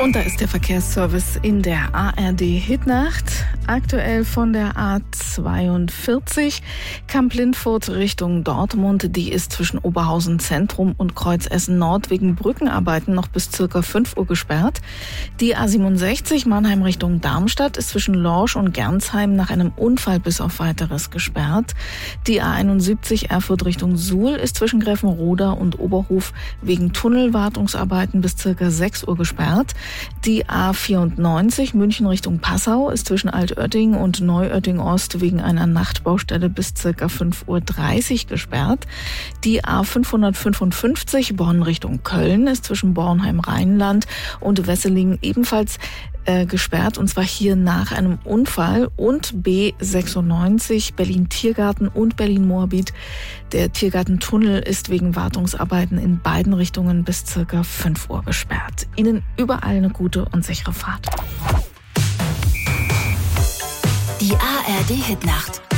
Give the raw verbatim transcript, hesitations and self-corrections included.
Und da ist der Verkehrsservice in der A R D-Hitnacht. Aktuell von der A zweiundvierzig Kamp-Lindfurt Richtung Dortmund. Die ist zwischen Oberhausen Zentrum und Kreuz Essen Nord wegen Brückenarbeiten noch bis circa fünf Uhr gesperrt. Die A siebenundsechzig Mannheim Richtung Darmstadt ist zwischen Lorsch und Gernsheim nach einem Unfall bis auf Weiteres gesperrt. Die A einundsiebzig Erfurt Richtung Suhl ist zwischen Gräfenroda und Oberhof wegen Tunnelwartungsarbeiten bis circa sechs Uhr gesperrt. Die A vierundneunzig München Richtung Passau ist zwischen Altötting und Neuötting Ost wegen einer Nachtbaustelle bis circa fünf Uhr dreißig gesperrt. Die A fünfhundertfünfundfünfzig Bonn Richtung Köln ist zwischen Bornheim-Rheinland und Wesseling ebenfalls äh, gesperrt, und zwar hier nach einem Unfall. Und B sechsundneunzig Berlin-Tiergarten und Berlin-Moabit. Der Tiergartentunnel ist wegen Wartungsarbeiten in beiden Richtungen bis circa fünf Uhr gesperrt. Ihnen überall eine gute und sichere Fahrt. Die A R D-Hitnacht.